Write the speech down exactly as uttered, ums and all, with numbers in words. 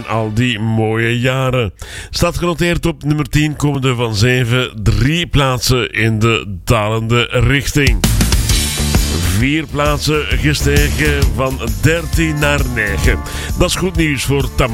Al die mooie jaren. Staat genoteerd op nummer tien, komende van zeven, drie plaatsen in de dalende richting. Vier plaatsen gestegen van dertien naar negen. Dat is goed nieuws voor Tam.